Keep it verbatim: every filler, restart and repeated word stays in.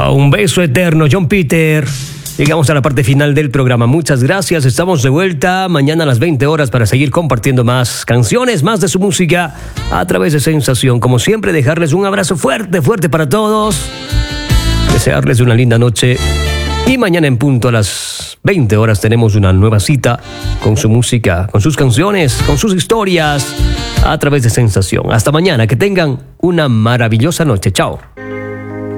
Chao, un beso eterno, John Peter. Llegamos a la parte final del programa. Muchas gracias. Estamos de vuelta mañana a las veinte horas para seguir compartiendo más canciones, más de su música a través de Sensación. Como siempre, dejarles un abrazo fuerte, fuerte para todos. Desearles una linda noche. Y mañana en punto a las veinte horas tenemos una nueva cita con su música, con sus canciones, con sus historias a través de Sensación. Hasta mañana. Que tengan una maravillosa noche. Chao.